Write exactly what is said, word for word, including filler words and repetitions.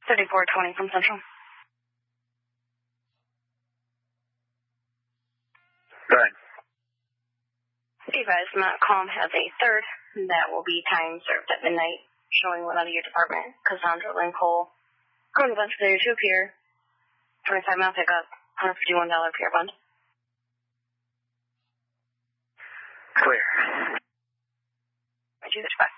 thirty-four twenty from Central. Right. Be advised, Montcalm has a third. That will be time served at midnight, showing one out of your department. Cassandra Lynn Cole. Going to failure to appear. twenty-five mile pickup. one hundred fifty-one dollars pier bond. Clear. I do the spot.